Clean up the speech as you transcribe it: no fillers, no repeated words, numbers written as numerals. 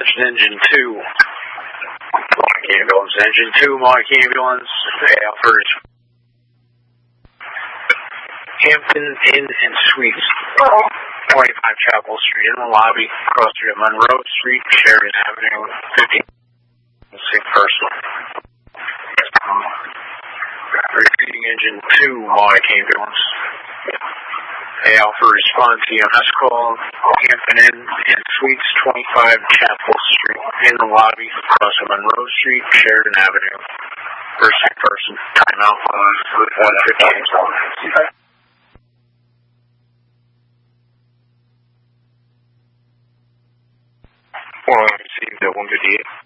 Attention Engine 2. Mike Ambulance. Engine 2, Mike Ambulance. Offers Hampton Inn and Suites. 25 Chapel Street in the lobby. Across street of Monroe Street, Sheridan Avenue, 15. Sick person. Repeating Engine 2, Mike Ambulance. Alpha response EMS call, Hampton Inn and Suites, 25 Chapel Street, in the lobby, across from Monroe Street, Sheridan Avenue. First sick person, timeout, 1:58. Well, I received at 1:58.